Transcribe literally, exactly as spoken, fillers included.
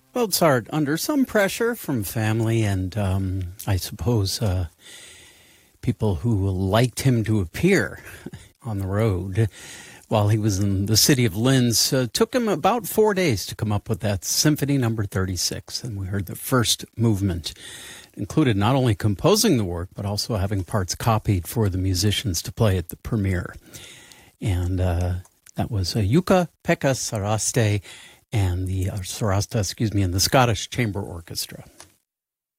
Mozart under some pressure from family and um, I suppose uh, people who liked him to appear on the road while he was in the city of Linz. Uh, took him about four days to come up with that Symphony Number thirty-six, and we heard the first movement. It included not only composing the work, but also having parts copied for the musicians to play at the premiere. And uh, that was uh, Jukka-Pekka Saraste and the uh, Sarasta, excuse me, and the Scottish Chamber Orchestra.